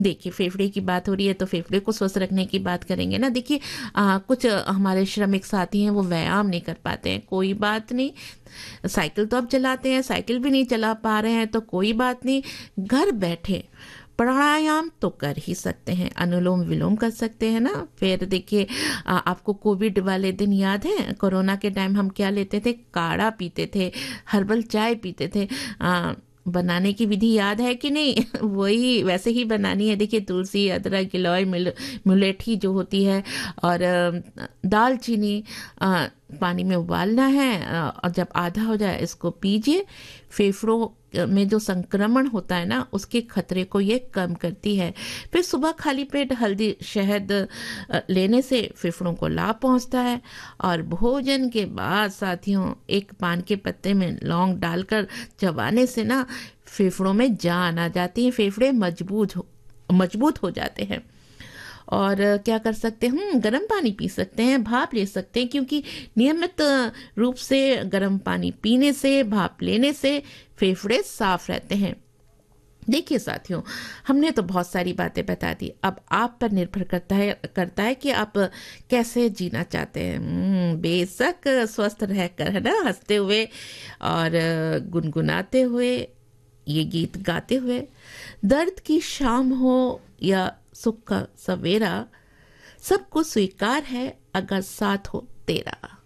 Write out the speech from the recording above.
देखिए, फेफड़े की बात हो रही है तो फेफड़े को स्वस्थ रखने की बात करेंगे ना। देखिए, कुछ हमारे श्रमिक साथी हैं, वो व्यायाम नहीं कर पाते हैं, कोई बात नहीं। साइकिल तो अब चलाते हैं, साइकिल भी नहीं चला पा रहे हैं तो कोई बात नहीं। घर बैठे प्राणायाम तो कर ही सकते हैं, अनुलोम विलोम कर सकते हैं ना। फिर देखिए, आपको कोविड वाले दिन याद है, कोरोना के टाइम हम क्या लेते थे, काढ़ा पीते थे, हर्बल चाय पीते थे। बनाने की विधि याद है कि नहीं? वही वैसे ही बनानी है। देखिए, तुलसी, अदरक, गिलोय, मुलेठी जो होती है, और दालचीनी पानी में उबालना है, और जब आधा हो जाए इसको पीजिए। फेफड़ों में जो संक्रमण होता है ना, उसके खतरे को ये कम करती है। फिर सुबह खाली पेट हल्दी शहद लेने से फेफड़ों को लाभ पहुंचता है। और भोजन के बाद साथियों, एक पान के पत्ते में लौंग डालकर चबाने से ना फेफड़ों में जान आ जाती है, फेफड़े मजबूत हो जाते हैं। और क्या कर सकते हैं, गर्म पानी पी सकते हैं, भाप ले सकते हैं, क्योंकि नियमित रूप से गर्म पानी पीने से, भाप लेने से फेफड़े साफ रहते हैं। देखिए साथियों, हमने तो बहुत सारी बातें बता दी, अब आप पर निर्भर करता है कि आप कैसे जीना चाहते हैं। बेशक स्वस्थ रहकर, है ना, हंसते हुए और गुनगुनाते हुए, ये गीत गाते हुए। दर्द की शाम हो या सुख का सवेरा, सबको स्वीकार है अगर साथ हो तेरा।